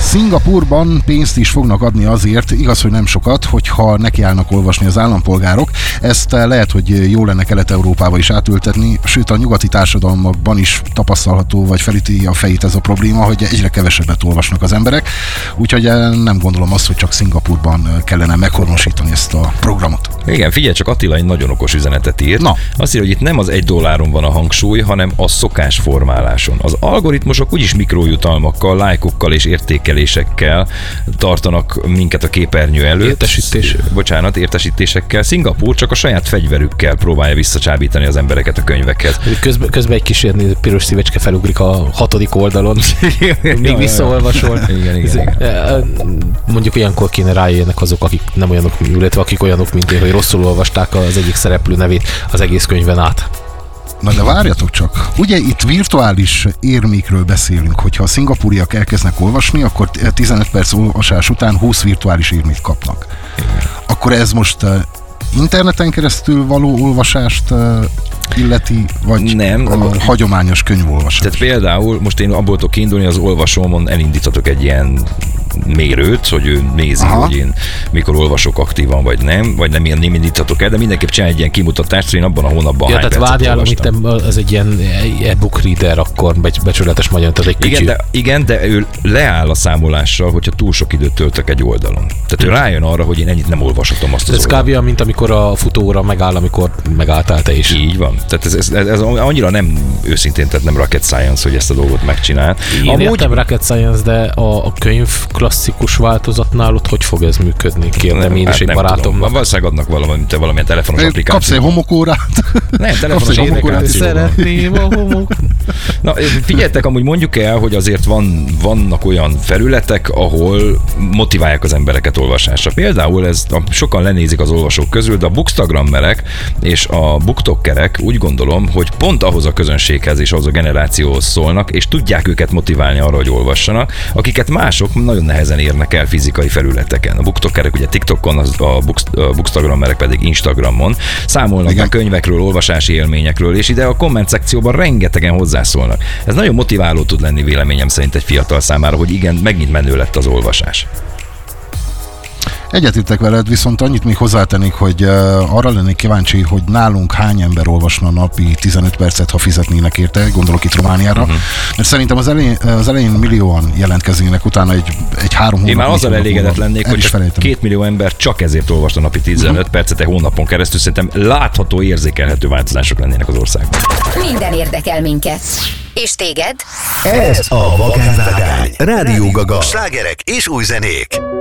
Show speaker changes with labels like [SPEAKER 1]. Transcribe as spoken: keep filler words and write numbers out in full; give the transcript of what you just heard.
[SPEAKER 1] Szingapúrban pénzt is fognak adni azért, igaz, hogy nem sokat, hogyha nekiállnak olvasni az állampolgárok. Ezt lehet, hogy jó lenne Kelet-Európába is átültetni, sőt a nyugati társadalmakban is tapasztalható, vagy felüti a fejét ez a probléma, hogy egyre kevesebbet olvasnak az emberek, úgyhogy nem gondolom azt, hogy csak Szingapúrban kellene meghonosítani ezt a programot.
[SPEAKER 2] Igen, figyelj csak, Attila egy nagyon okos üzenetet írt.
[SPEAKER 1] Na.
[SPEAKER 2] Azt írja, hogy itt nem az egy dolláron van a hangsúly, hanem a szokásformáláson. Az algoritmusok úgyis mikrojutalmakkal, lájkokkal és értékelésekkel tartanak minket a képernyő előtt.
[SPEAKER 3] Értesítés.
[SPEAKER 2] Bocsánat, értesítésekkel. Szingapúr csak a saját fegyverükkel próbálja visszacsábítani az embereket a könyvekhez.
[SPEAKER 3] Közben, közben egy kísérni piros szívecske felugrik a hatodik oldalon. Még visszaolvasol.
[SPEAKER 2] Igen, igen, igen.
[SPEAKER 3] Mondjuk ilyenkor kéne rájöjjenek azok, akik nem olyanok, illetve akik olyanok, mint én, hogy rosszul olvasták az egyik szereplő nevét az egész könyven át.
[SPEAKER 1] Na de várjatok csak, ugye itt virtuális érmékről beszélünk, hogyha a szingapúriak elkezdnek olvasni, akkor tizenöt perc olvasás után húsz virtuális érmét kapnak. Akkor ez most uh, interneten keresztül való olvasást uh, illeti, vagy
[SPEAKER 2] nem,
[SPEAKER 1] a hagyományos könyvolvasás?
[SPEAKER 2] Tehát például most én abból tudok kiindulni, az olvasómon elindítatok egy ilyen mérőt, hogy ő nézi, aha, hogy én mikor olvasok aktívan, vagy nem, vagy nem, nem indíthatok el, de mindenképp csinálj egy ilyen kimutatást, hogy én abban a hónapban
[SPEAKER 3] ja,
[SPEAKER 2] hány
[SPEAKER 3] tehát
[SPEAKER 2] percet olvastam.
[SPEAKER 3] várjál, ez egy ilyen e-book reader, akkor becsületes magyar, tehát egy kicsi.
[SPEAKER 2] Igen de, igen, de ő leáll a számolással, hogyha túl sok időt töltök egy oldalon. Tehát ő rájön arra, hogy én ennyit nem olvashatom azt az
[SPEAKER 3] ez
[SPEAKER 2] oldalon.
[SPEAKER 3] Ez kb. Mint amikor a futóóra megáll, amikor megálltál te is.
[SPEAKER 2] Így van. Tehát ez, ez, ez, ez annyira nem őszintén, tehát nem rocket science, hogy ezt a dolgot megcsinált.
[SPEAKER 3] Én
[SPEAKER 2] Amúgy...
[SPEAKER 3] értem rocket science, de a, a könyv klasszikus változatnál ott hogy fog ez működni? Kérdem én is egy barátomnak.
[SPEAKER 2] Valószínűleg adnak valamilyen, valamilyen telefonos applikációt.
[SPEAKER 1] Kapsz egy homokórát?
[SPEAKER 2] Nem, telefonos applikációt.
[SPEAKER 3] Szeretném a homok.
[SPEAKER 2] Na, figyeljetek, amúgy mondjuk el, hogy azért van, vannak olyan felületek, ahol motiválják az embereket olvasásra. Például ez, sokan lenézik az olvasók közül, de a bookstagrammerek és a booktokkerek úgy gondolom, hogy pont ahhoz a közönséghez és ahhoz a generációhoz szólnak, és tudják őket motiválni arra, hogy olvassanak, akiket mások nagyon nehezen érnek el fizikai felületeken. A booktokkerek ugye TikTokon, a bookstagrammerek pedig Instagramon számolnak igen. a könyvekről, olvasási élményekről, és ide a komment szekcióban rengetegen hozzászólnak. Ez nagyon motiváló tud lenni véleményem szerint egy fiatal számára, hogy igen, megint menő lett az olvasás.
[SPEAKER 1] Egyetértek veled, viszont annyit még hozzátennék, hogy uh, arra lennék kíváncsi, hogy nálunk hány ember olvasna napi tizenöt percet, ha fizetnének érte, gondolok itt Romániára, uh-huh. mert szerintem az elején, az elején millióan jelentkeznének, utána egy, egy három hónap.
[SPEAKER 2] Én már azzal elégedett lennék, hogy két millió ember csak ezért olvasta napi tizenöt uh-huh. percet egy hónapon keresztül, szerintem látható, érzékelhető változások lennének az országban.
[SPEAKER 4] Minden érdekel minket. És téged?
[SPEAKER 5] Ez a Vakánvágány. Rádió Gaga. Slágerek és új zenék.